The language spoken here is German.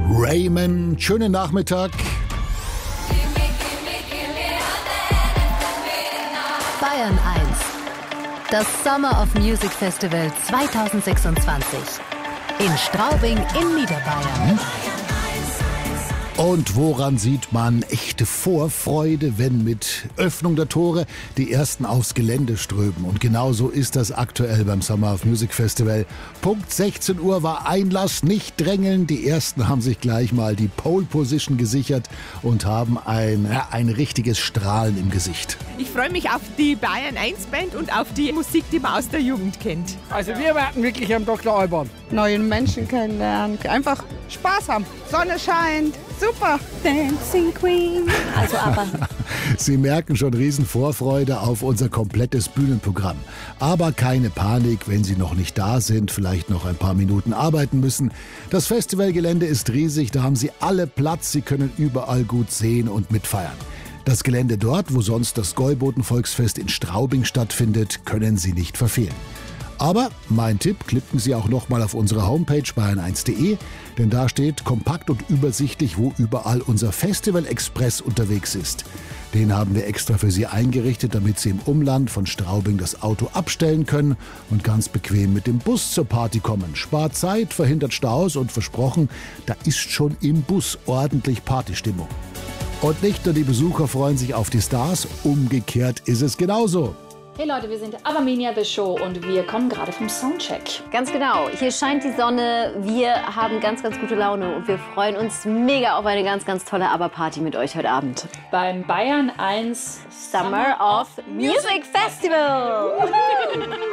Raymond, schönen Nachmittag. Bayern 1. Das Summer of Music Festival 2026. In Straubing in Niederbayern. Und woran sieht man echte Vorfreude, wenn mit Öffnung der Tore die Ersten aufs Gelände strömen? Und genauso ist das aktuell beim Summer of Music Festival. Punkt 16 Uhr war Einlass, nicht drängeln. Die Ersten haben sich gleich mal die Pole Position gesichert und haben ein richtiges Strahlen im Gesicht. Ich freue mich auf die Bayern 1 Band und auf die Musik, die man aus der Jugend kennt. Also wir warten wirklich am Dr. Alban. Neue Menschen kennenlernen, einfach Spaß haben. Sonne scheint, super. Dancing Queen. Also aber. Sie merken schon Riesenvorfreude auf unser komplettes Bühnenprogramm. Aber keine Panik, wenn Sie noch nicht da sind, vielleicht noch ein paar Minuten arbeiten müssen. Das Festivalgelände ist riesig, da haben Sie alle Platz, Sie können überall gut sehen und mitfeiern. Das Gelände dort, wo sonst das Gäuboden-Volksfest in Straubing stattfindet, können Sie nicht verfehlen. Aber mein Tipp, klicken Sie auch noch mal auf unsere Homepage bayern1.de, denn da steht kompakt und übersichtlich, wo überall unser Festival Express unterwegs ist. Den haben wir extra für Sie eingerichtet, damit Sie im Umland von Straubing das Auto abstellen können und ganz bequem mit dem Bus zur Party kommen. Spart Zeit, verhindert Staus und versprochen, da ist schon im Bus ordentlich Partystimmung. Und nicht nur die Besucher freuen sich auf die Stars, umgekehrt ist es genauso. Hey Leute, wir sind Abermania The Show und wir kommen gerade vom Soundcheck. Ganz genau. Hier scheint die Sonne. Wir haben ganz, ganz gute Laune und wir freuen uns mega auf eine ganz, ganz tolle Aber-Party mit euch heute Abend. Beim Bayern 1 Summer of Music Festival.